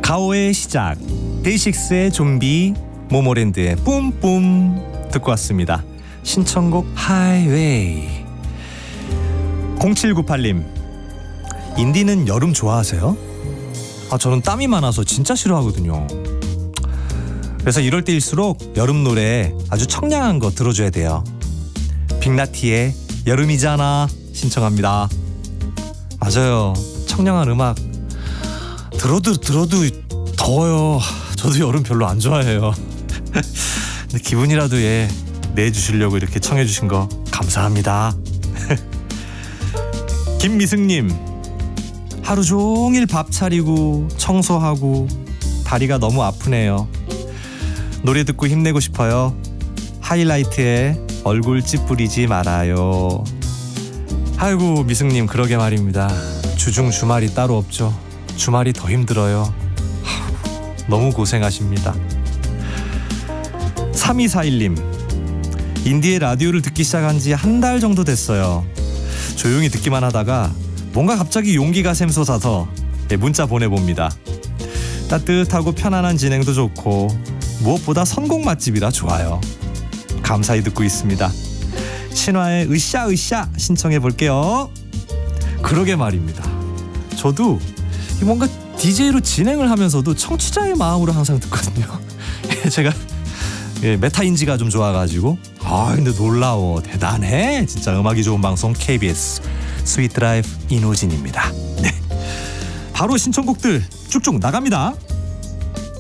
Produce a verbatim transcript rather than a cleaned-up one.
가오의 시작, 데이식스의 좀비, 모모랜드의 뿜뿜 듣고 왔습니다. 신청곡 하이웨이. 공칠구팔 님, 인디는 여름 좋아하세요? 아, 저는 땀이 많아서 진짜 싫어하거든요. 그래서 이럴 때일수록 여름 노래 아주 청량한 거 들어줘야 돼요. 빅나티의 여름이잖아 신청합니다. 맞아요, 청량한 음악 들어도 들어도 더워요. 저도 여름 별로 안 좋아해요. 근데 기분이라도 예 내주시려고 이렇게 청해주신 거 감사합니다. 김미승님, 하루 종일 밥 차리고 청소하고 다리가 너무 아프네요. 노래 듣고 힘내고 싶어요. 하이라이트에 얼굴 찌푸리지 말아요. 아이고 미승님, 그러게 말입니다. 주중 주말이 따로 없죠. 주말이 더 힘들어요. 너무 고생하십니다. 삼이사일 님, 인디의 라디오를 듣기 시작한 지 한 달 정도 됐어요. 조용히 듣기만 하다가 뭔가 갑자기 용기가 샘솟아서 문자 보내봅니다. 따뜻하고 편안한 진행도 좋고 무엇보다 선곡 맛집이라 좋아요. 감사히 듣고 있습니다. 신화의 으쌰으쌰 신청해 볼게요. 그러게 말입니다. 저도 뭔가 디제이로 진행을 하면서도 청취자의 마음으로 항상 듣거든요. 제가 메타인지가 좀 좋아가지고 아 근데 놀라워, 대단해. 진짜 음악이 좋은 방송 케이비에스 스윗 드라이브 이노진입니다. 네, 바로 신청곡들 쭉쭉 나갑니다.